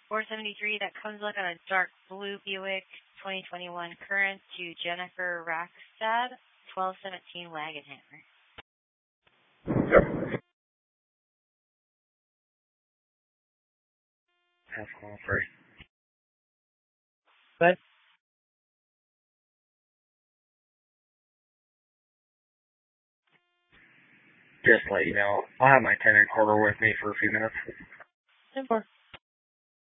473, that comes like on a dark blue Buick 2021 Current to Jennifer Rackstad, 1217 Wagon Hammer. Yep. Half call free. But Just to let you know, I'll have my 10 recorder with me for a few minutes. 10-4.